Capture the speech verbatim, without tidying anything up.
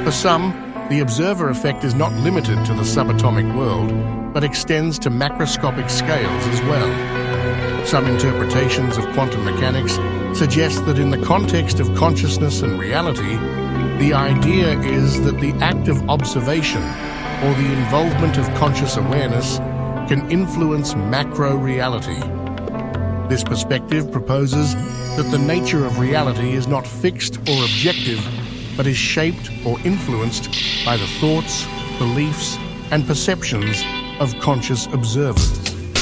For some, the observer effect is not limited to the subatomic world, but extends to macroscopic scales as well. Some interpretations of quantum mechanics suggest that in the context of consciousness and reality, the idea is that the act of observation, or the involvement of conscious awareness, can influence macro-reality. This perspective proposes that the nature of reality is not fixed or objective, but is shaped or influenced by the thoughts, beliefs, and perceptions of conscious observers.